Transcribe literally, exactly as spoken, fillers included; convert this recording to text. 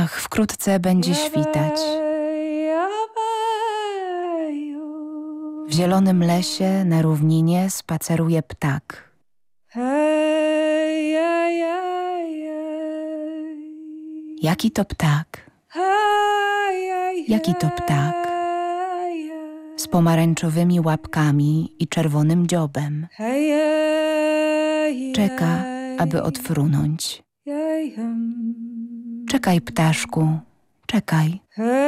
górach wkrótce będzie świtać. W zielonym lesie na równinie spaceruje ptak. Jaki to ptak? Jaki to ptak? Z pomarańczowymi łapkami i czerwonym dziobem. Czeka, aby odfrunąć. Czekaj, ptaszku, czekaj.